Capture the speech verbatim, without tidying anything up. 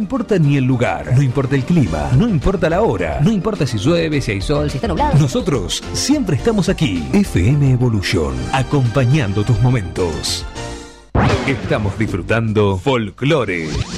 importa ni el lugar, no importa el clima, no importa la hora, no importa si llueve, si hay sol, si está nublado. Nosotros siempre estamos aquí. F M Evolution, acompañando tus momentos. Estamos disfrutando Folklore.